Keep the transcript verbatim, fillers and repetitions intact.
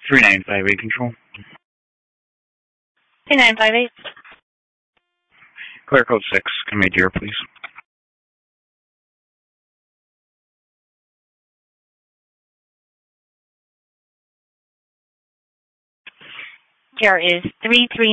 three nine five eight control. three nine five eight. Clear code six. Can we deer, please? Deer is three three